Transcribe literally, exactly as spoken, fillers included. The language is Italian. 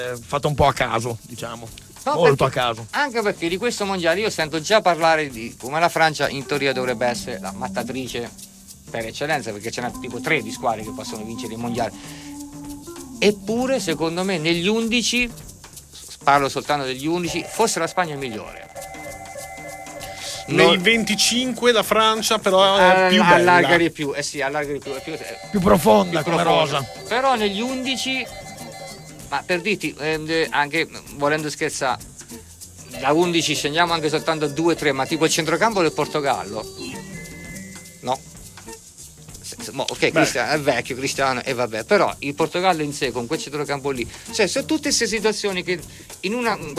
fatto un po' a caso, diciamo. No, molto perché, a caso. Anche perché di questo mondiale io sento già parlare di come la Francia in teoria dovrebbe essere la mattatrice per eccellenza, perché ce n'è tipo tre di squadre che possono vincere il mondiale. Eppure secondo me negli undici, parlo soltanto degli undici, forse la Spagna è migliore. Nei Non... venticinque la Francia però è più bella. Allarga di più, eh sì, allarga di più, è più, più profonda più come profonda. rosa. Però negli undici, ma per dirti, eh, anche volendo scherzare, da undici scendiamo anche soltanto due tre, ma tipo il centrocampo del Portogallo, no? Ok, Cristiano è vecchio, Cristiano, e vabbè, però il Portogallo in sé con quel centrocampo lì, cioè sono tutte queste situazioni che in una